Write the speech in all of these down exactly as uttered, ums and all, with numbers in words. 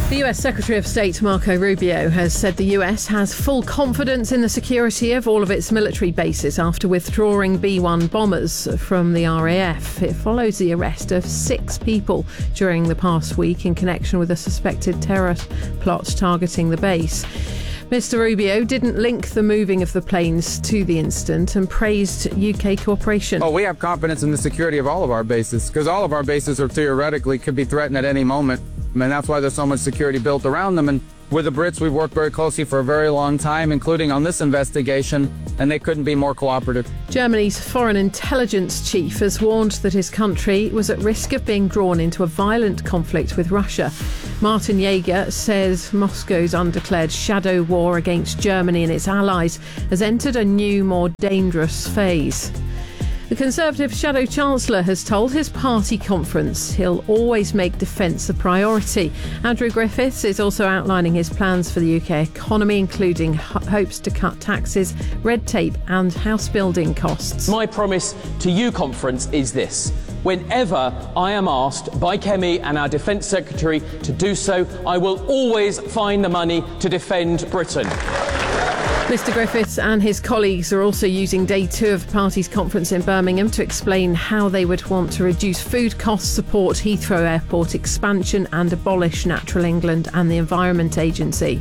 The U S Secretary of State Marco Rubio has said the U S has full confidence in the security of all of its military bases after withdrawing B one bombers from the R A F. It follows the arrest of six people during the past week in connection with a suspected terror plot targeting the base. Mister Rubio didn't link the moving of the planes to the incident and praised U K cooperation. Oh, we have confidence in the security of all of our bases, because all of our bases are theoretically could be threatened at any moment. And that's why there's so much security built around them. And with the Brits, we've worked very closely for a very long time, including on this investigation, and they couldn't be more cooperative. Germany's foreign intelligence chief has warned that his country was at risk of being drawn into a violent conflict with Russia. Martin Jaeger says Moscow's undeclared shadow war against Germany and its allies has entered a new, more dangerous phase. The Conservative Shadow Chancellor has told his party conference he'll always make defence a priority. Andrew Griffiths is also outlining his plans for the U K economy, including ho- hopes to cut taxes, red tape and house building costs. My promise to you, conference, is this. Whenever I am asked by Kemi and our Defence Secretary to do so, I will always find the money to defend Britain. Mister Griffiths and his colleagues are also using day two of the party's conference in Birmingham to explain how they would want to reduce food costs, support Heathrow Airport expansion and abolish Natural England and the Environment Agency.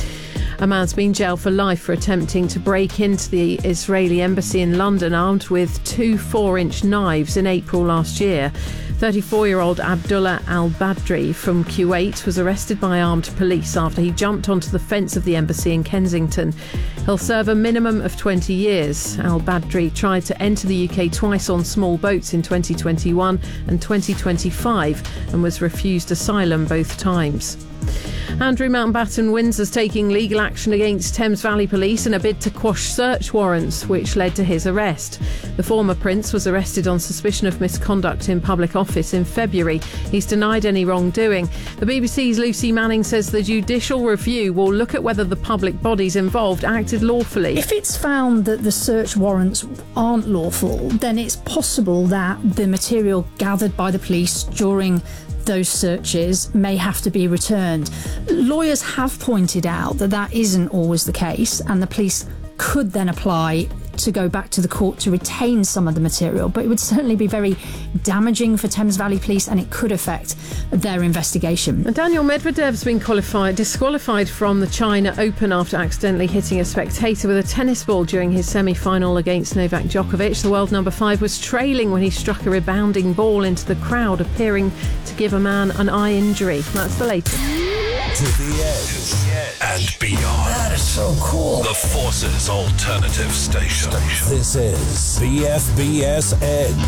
A man's been jailed for life for attempting to break into the Israeli embassy in London armed with two four-inch knives in April last year. thirty-four-year-old Abdullah al-Badri from Kuwait was arrested by armed police after he jumped onto the fence of the embassy in Kensington. He'll serve a minimum of twenty years. Al-Badri tried to enter the U K twice on small boats in twenty twenty-one and twenty twenty-five and was refused asylum both times. Andrew Mountbatten Windsor's taking legal action against Thames Valley Police in a bid to quash search warrants, which led to his arrest. The former Prince was arrested on suspicion of misconduct in public office in February. He's denied any wrongdoing. The B B C's Lucy Manning says the judicial review will look at whether the public bodies involved acted lawfully. If it's found that the search warrants aren't lawful, then it's possible that the material gathered by the police during those searches may have to be returned. Lawyers have pointed out that that isn't always the case, and the police could then apply to go back to the court to retain some of the material, but it would certainly be very damaging for Thames Valley Police and it could affect their investigation. And Daniel Medvedev's been qualified, disqualified from the China Open after accidentally hitting a spectator with a tennis ball during his semi-final against Novak Djokovic. The world number five was trailing when he struck a rebounding ball into the crowd, appearing to give a man an eye injury. That's the latest. To the edge and beyond. That is so cool. The Force's alternative station. This is B F B S Edge.